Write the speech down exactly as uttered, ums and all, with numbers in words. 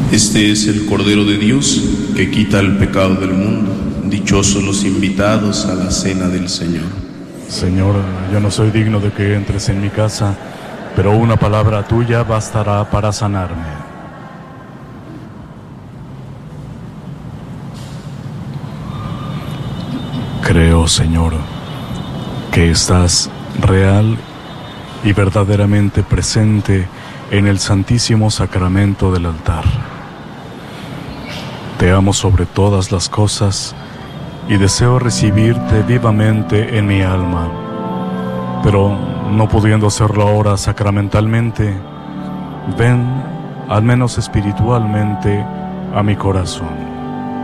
Este es el Cordero de Dios que quita el pecado del mundo. Dichosos los invitados a la cena del Señor. Señor, yo no soy digno de que entres en mi casa, pero una palabra tuya bastará para sanarme. Creo, Señor, que estás real y verdaderamente presente en el Santísimo Sacramento del altar. Te amo sobre todas las cosas y deseo recibirte vivamente en mi alma, pero no pudiendo hacerlo ahora sacramentalmente, ven, al menos espiritualmente, a mi corazón.